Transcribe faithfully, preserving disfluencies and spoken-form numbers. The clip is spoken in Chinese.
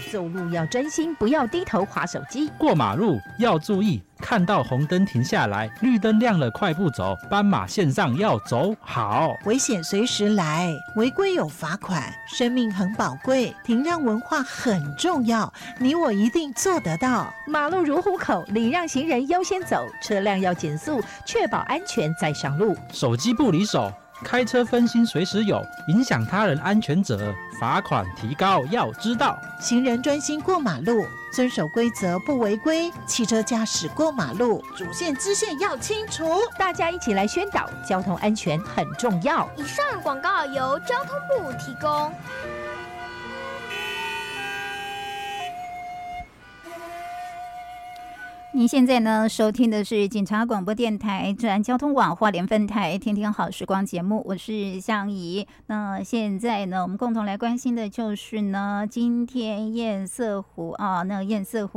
走路要专心，不要低头滑手机。 过马路要注意，看到红灯停下来，绿灯亮了快步走，斑马线上要走好。 危险随时来，违规有罚款，生命很宝贵，停让文化很重要，你我一定做得到。 马路如虎口，礼让行人优先走，车辆要减速，确保安全再上路。 手机不离手，开车分心随时有，影响他人安全者，罚款提高要知道。 行人专心过马路，遵守规则不违规。汽车驾驶过马路，主线支线要清楚。 大家一起来宣导，交通安全很重要。 以上广告由交通部提供。 您现在呢收听的是警察广播电台治安交通网花莲分台天天好时光节目，我是香怡。那现在呢，我们共同来关心的就是呢，今天堰塞湖啊，那堰塞湖。